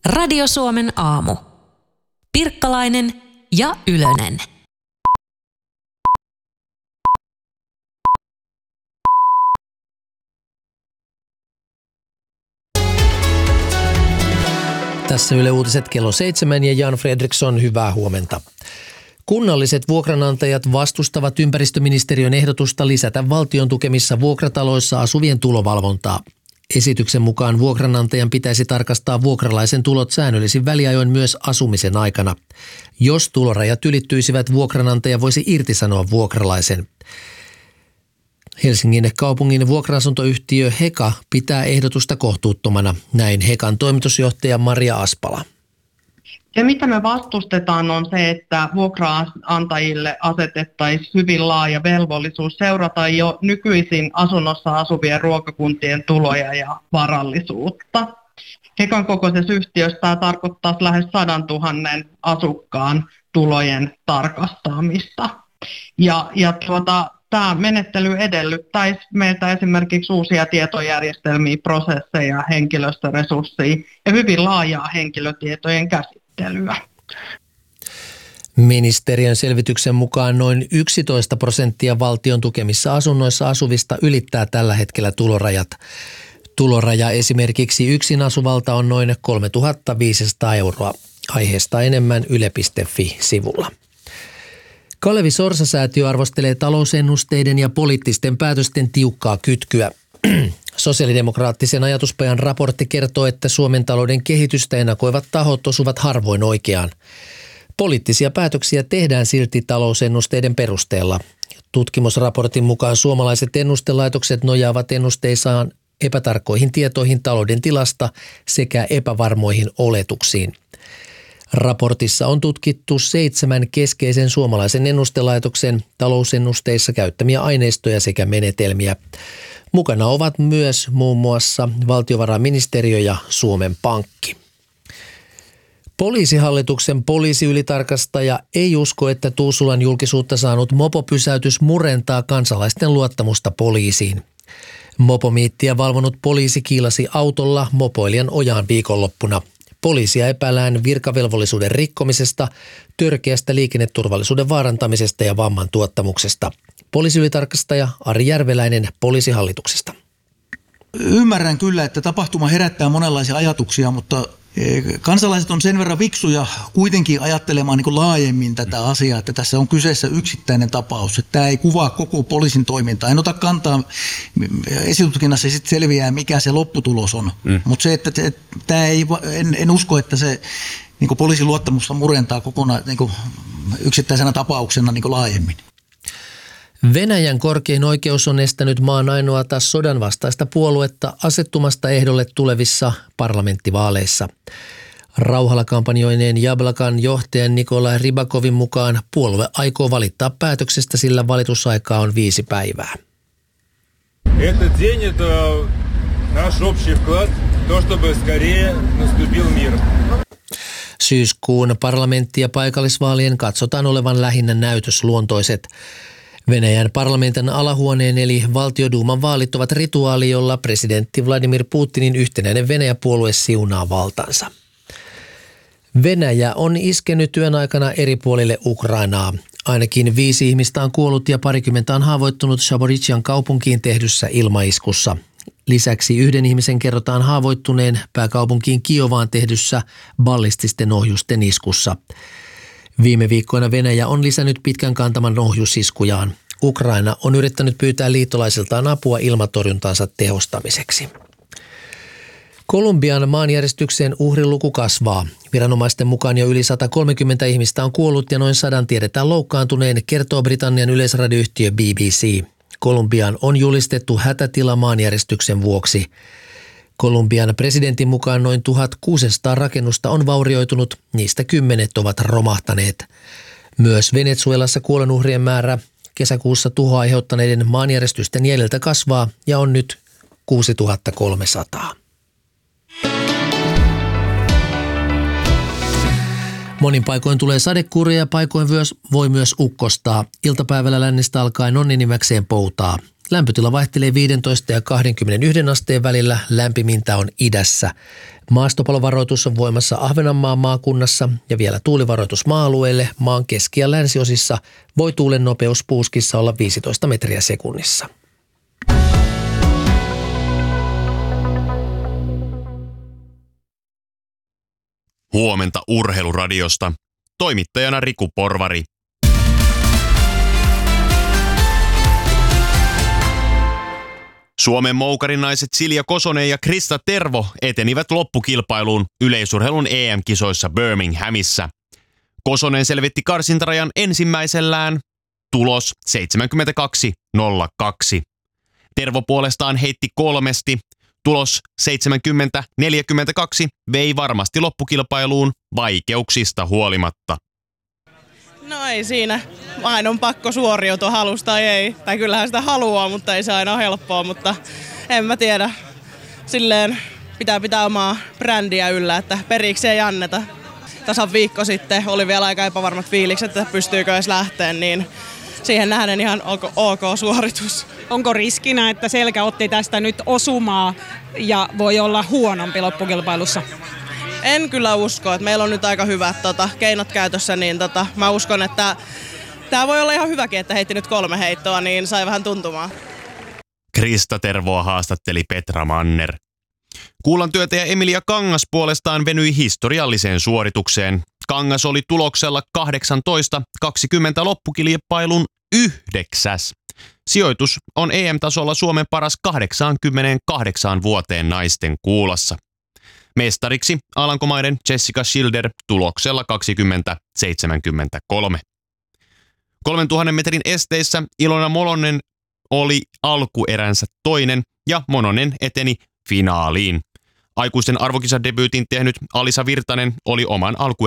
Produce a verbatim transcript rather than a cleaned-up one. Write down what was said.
Radio Suomen aamu. Pirkkalainen ja Ylönen. Tässä Yle Uutiset kello seitsemän ja Jan Fredriksson, hyvää huomenta. Kunnalliset vuokranantajat vastustavat ympäristöministeriön ehdotusta lisätä valtion tukemissa vuokrataloissa asuvien tulovalvontaa. Esityksen mukaan vuokranantajan pitäisi tarkastaa vuokralaisen tulot säännöllisin väliajoin myös asumisen aikana. Jos tulorajat ylittyisivät, vuokranantaja voisi irtisanoa vuokralaisen. Helsingin kaupungin vuokra-asuntoyhtiö Heka pitää ehdotusta kohtuuttomana. Näin Hekan toimitusjohtaja Maria Aspala. Se, mitä me vastustetaan, on se, että vuokraantajille asetettaisiin hyvin laaja velvollisuus seurata jo nykyisin asunnossa asuvien ruokakuntien tuloja ja varallisuutta. Hekan kokoisessa yhtiössä tämä tarkoittaa lähes sadan tuhannen asukkaan tulojen tarkastamista. Ja, ja tuota, tämä menettely edellyttäisi meiltä esimerkiksi uusia tietojärjestelmiä, prosesseja, henkilöstöresursseja ja hyvin laajaa henkilötietojen käsittelyä. Ministeriön selvityksen mukaan noin yksitoista prosenttia valtion tukemissa asunnoissa asuvista ylittää tällä hetkellä tulorajat. Tuloraja esimerkiksi yksin asuvalta on noin kolmetuhattaviisisataa euroa. Aiheesta enemmän yle piste fi-sivulla. Kalevi Sorsa-säätiö arvostelee talousennusteiden ja poliittisten päätösten tiukkaa kytkyä. Sosiaalidemokraattisen ajatuspajan raportti kertoo, että Suomen talouden kehitystä ennakoivat tahot osuvat harvoin oikeaan. Poliittisia päätöksiä tehdään silti talousennusteiden perusteella. Tutkimusraportin mukaan suomalaiset ennustelaitokset nojaavat ennusteissaan epätarkkoihin tietoihin talouden tilasta sekä epävarmoihin oletuksiin. Raportissa on tutkittu seitsemän keskeisen suomalaisen ennustelaitoksen talousennusteissa käyttämiä aineistoja sekä menetelmiä. Mukana ovat myös muun muassa valtiovarainministeriö ja Suomen Pankki. Poliisihallituksen poliisiylitarkastaja ei usko, että Tuusulan julkisuutta saanut mopopysäytys murentaa kansalaisten luottamusta poliisiin. Mopomiittiä valvonut poliisi kiilasi autolla mopoilijan ojaan viikonloppuna. Poliisia epäillään virkavelvollisuuden rikkomisesta, törkeästä liikenneturvallisuuden vaarantamisesta ja vamman tuottamuksesta. Poliisiylitarkastaja Ari Järveläinen Poliisihallituksesta. Ymmärrän kyllä, että tapahtuma herättää monenlaisia ajatuksia, mutta kansalaiset on sen verran viksuja kuitenkin ajattelemaan niin kuin laajemmin tätä asiaa, että tässä on kyseessä yksittäinen tapaus. Että tämä ei kuvaa koko poliisin toimintaa. En ota kantaa, esitutkinnassa sitten selviää, mikä se lopputulos on. Mm. Mutta se, että se, tämä ei, en, en usko, että se niin kuin poliisin luottamusta murentaa kokonaan niin kuin yksittäisenä tapauksena niin kuin laajemmin. Venäjän korkein oikeus on estänyt maan ainoata sodan vastaista puoluetta asettumasta ehdolle tulevissa parlamenttivaaleissa. Rauhalla kampanjoineen Jablakan johtajan Nikolai Rybakovin mukaan puolue aikoo valittaa päätöksestä, sillä valitusaikaa on viisi päivää. Этот день – это наш общий вклад в то, чтобы скорее наступил мир. Syyskuun parlamentti- ja paikallisvaalien katsotaan olevan lähinnä näytösluontoiset. Venäjän parlamentin alahuoneen eli valtioduuman vaalit ovat rituaali, jolla presidentti Vladimir Putinin yhtenäinen Venäjä-puolue siunaa valtansa. Venäjä on iskenyt työn aikana eri puolille Ukrainaa. Ainakin viisi ihmistä on kuollut ja parikymmentä on haavoittunut Zaporizhian kaupunkiin tehdyssä ilmaiskussa. Lisäksi yhden ihmisen kerrotaan haavoittuneen pääkaupunkiin Kiovaan tehdyssä ballististen ohjusten iskussa. Viime viikkoina Venäjä on lisännyt pitkän kantaman ohjusiskujaan. Ukraina on yrittänyt pyytää liittolaisiltaan apua ilmatorjuntansa tehostamiseksi. Kolumbian maanjäristykseen uhriluku kasvaa. Viranomaisten mukaan jo yli sata kolmekymmentä ihmistä on kuollut ja noin sadan tiedetään loukkaantuneen, kertoo Britannian yleisradioyhtiö B B C. Kolumbiaan on julistettu hätätila maanjäristyksen vuoksi. Kolumbian presidentin mukaan noin tuhatkuusisataa rakennusta on vaurioitunut, niistä kymmenet ovat romahtaneet. Myös Venezuelassa kuolonuhrien määrä kesäkuussa tuhoa aiheuttaneiden maanjäristysten jäljiltä kasvaa ja on nyt kuusituhattakolmesataa. Monin paikoin tulee sadekuuria ja paikoin voi myös ukkostaa. Iltapäivällä lännestä alkaen on enimmäkseen poutaa. Lämpötila vaihtelee viisitoista ja kaksikymmentäyksi asteen välillä, lämpimintä on idässä. Maastopalovaroitus on voimassa Ahvenanmaan maakunnassa ja vielä tuulivaroitus maa-alueille. Maan keski- ja länsiosissa voi tuulen nopeus puuskissa olla viisitoista metriä sekunnissa. Huomenta Urheiluradiosta. Toimittajana Riku Porvari. Suomen moukarinaiset Silja Kosonen ja Krista Tervo etenivät loppukilpailuun yleisurheilun E M-kisoissa Birminghamissa. Kosonen selvitti karsintarajan ensimmäisellään, tulos seitsemänkymmentäkaksi nolla kaksi. Tervo puolestaan heitti kolmesti, tulos seitsemänkymmentä neljäkymmentäkaksi vei varmasti loppukilpailuun vaikeuksista huolimatta. No ei siinä. Aina on pakko suoriutua, halusta tai ei. Tai kyllähän sitä haluaa, mutta ei se aina ole helppoa, mutta en mä tiedä. Silleen pitää pitää omaa brändiä yllä, että periksi ei anneta. Tasan viikko sitten oli vielä aika epävarmat fiilikset, että pystyykö edes lähteä, niin siihen nähden ihan ok, ok suoritus. Onko riskinä, että Selkä otti tästä nyt osumaa ja voi olla huonompi loppukilpailussa? En kyllä usko, että meillä on nyt aika hyvät tota, keinot käytössä, niin tota, mä uskon, että tämä voi olla ihan hyväkin, että heitti nyt kolme heittoa, niin sai vähän tuntumaan. Krista Tervoa haastatteli Petra Manner. Kuulantyötäjä Emilia Kangas puolestaan venyi historialliseen suoritukseen. Kangas oli tuloksella kahdeksantoista kaksikymmentä loppukilpailun yhdeksäs. Sijoitus on E M-tasolla Suomen paras kahdeksankymmentäkahdeksan vuoteen naisten kuulassa. Mestariksi Alankomaiden Jessica Schilder tuloksella kaksikymmentä seitsemänkymmentäkolme. kolmentuhannen metrin esteissä Ilona Molonen oli alkueränsä toinen ja Mononen eteni finaaliin. Aikuisten arvokisadebyytin tehnyt Alisa Virtanen oli oman alkuerän